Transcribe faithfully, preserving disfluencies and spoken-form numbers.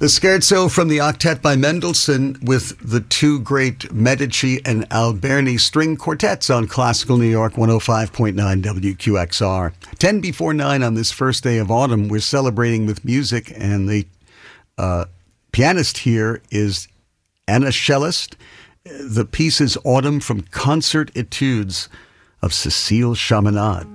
The Scherzo from the Octet by Mendelssohn with the two great Medici and Alberni string quartets on Classical New York one oh five point nine W Q X R. Ten before nine on this first day of autumn, we're celebrating with music, and the uh, pianist here is Anna Schellest. The piece is Autumn from Concert Etudes of Cécile Chaminade.